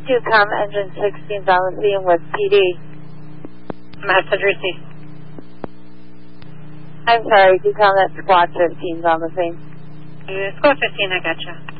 DUCOM engine 16's on the scene with PD. Message received. I'm sorry, DUCOM, that's squad 15's on the scene. Squad 15, I gotcha.